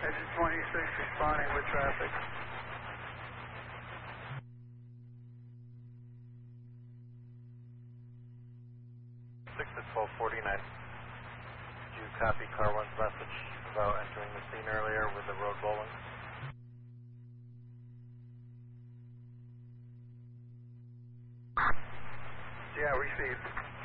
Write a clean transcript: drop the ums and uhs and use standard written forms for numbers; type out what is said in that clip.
Engine 26 responding with traffic. 6 at 1249. Did you copy car 1's message about entering the scene earlier with the road bowling? Yeah, received.